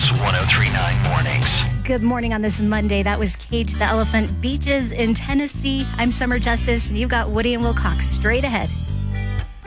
Kicks 1039 Mornings. Good morning on this Monday. That was Cage the Elephant, Beaches in Tennessee. I'm Summer Justice, and you've got Woody and Wilcox straight ahead.